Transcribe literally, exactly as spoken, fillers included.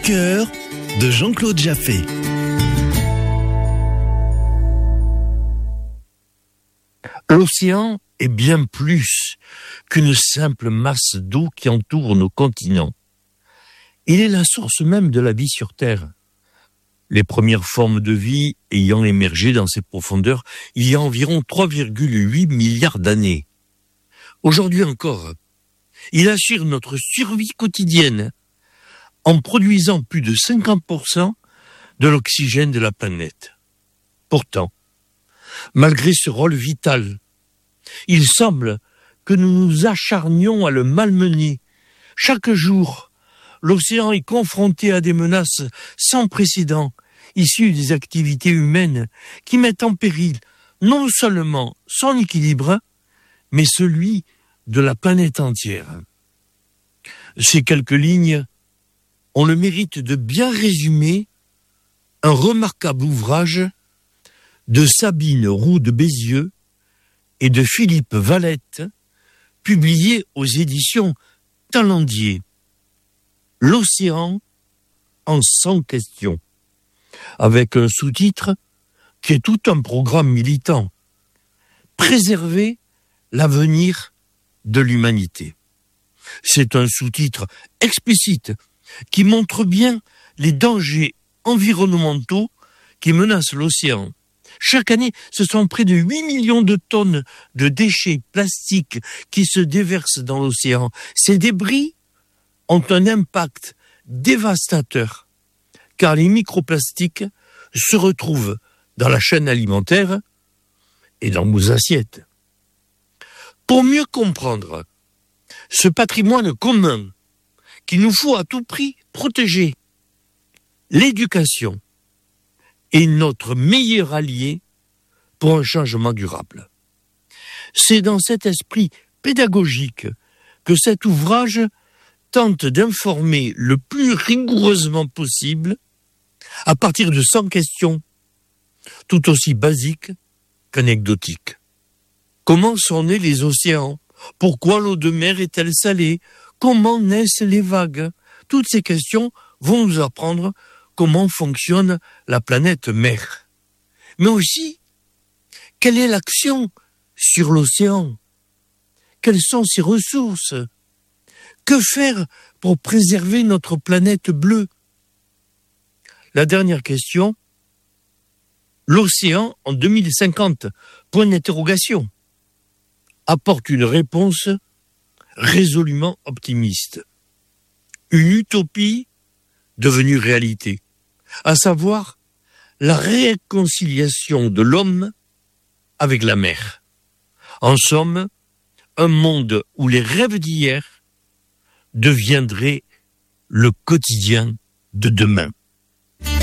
cœur de Jean-Claude Jaffé. L'océan est bien plus qu'une simple masse d'eau qui entoure nos continents. Il est la source même de la vie sur Terre. Les premières formes de vie ayant émergé dans ces profondeurs il y a environ trois virgule huit milliards d'années. Aujourd'hui encore, il assure notre survie quotidienne en produisant plus de cinquante pour cent de l'oxygène de la planète. Pourtant, malgré ce rôle vital, il semble que nous nous acharnions à le malmener. Chaque jour, l'océan est confronté à des menaces sans précédent, issues des activités humaines qui mettent en péril non seulement son équilibre, mais celui de la planète entière. Ces quelques lignes ont le mérite de bien résumer un remarquable ouvrage de Sabine Roux de Bézieux et de Philippe Valette, publié aux éditions Talendier. L'océan en cent questions, avec un sous-titre qui est tout un programme militant. Préserver l'avenir de l'humanité. C'est un sous-titre explicite qui montre bien les dangers environnementaux qui menacent l'océan. Chaque année, ce sont près de huit millions de tonnes de déchets plastiques qui se déversent dans l'océan. Ces débris ont un impact dévastateur, car les microplastiques se retrouvent dans la chaîne alimentaire et dans nos assiettes. Pour mieux comprendre ce patrimoine commun qu'il nous faut à tout prix protéger, l'éducation est notre meilleur allié pour un changement durable. C'est dans cet esprit pédagogique que cet ouvrage tente d'informer le plus rigoureusement possible à partir de cent questions, tout aussi basiques qu'anecdotiques. Comment sont nés les océans? Pourquoi l'eau de mer est-elle salée? Comment naissent les vagues? Toutes ces questions vont nous apprendre comment fonctionne la planète mer. Mais aussi, quelle est l'action sur l'océan? Quelles sont ses ressources? Que faire pour préserver notre planète bleue? La dernière question, l'océan en deux mille cinquante, point d'interrogation, apporte une réponse résolument optimiste. Une utopie devenue réalité, à savoir la réconciliation de l'homme avec la mer. En somme, un monde où les rêves d'hier deviendraient le quotidien de demain.